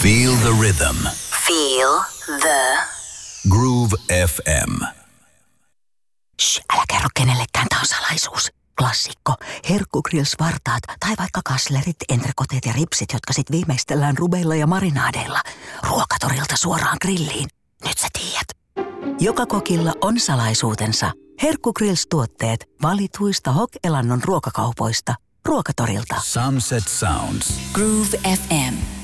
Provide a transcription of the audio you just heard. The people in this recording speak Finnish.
Feel the rhythm. Feel the Groove FM. Shh, älä kerro kenellekään, tää on salaisuus. Klassikko. Herkkugrills-vartaat tai vaikka kaslerit, entrekoteet ja ripsit, jotka sit viimeistellään rubeilla ja marinaadeilla. Ruokatorilta suoraan grilliin. Nyt sä tiedät. Joka kokilla on salaisuutensa. Herkkugrills-tuotteet valituista Hok-Elannon ruokakaupoista. Ruokatorilta. Sunset Sounds. Groove FM.